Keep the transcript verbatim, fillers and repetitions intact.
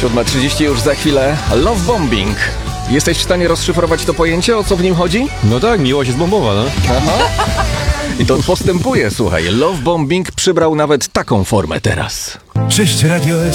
siódma trzydzieści już za chwilę. Love bombing. Jesteś w stanie rozszyfrować to pojęcie, o co w nim chodzi? No tak, miłość jest bombowa, no. Aha. I to postępuje, słuchaj. Love bombing przybrał nawet taką formę teraz. Cześć Radio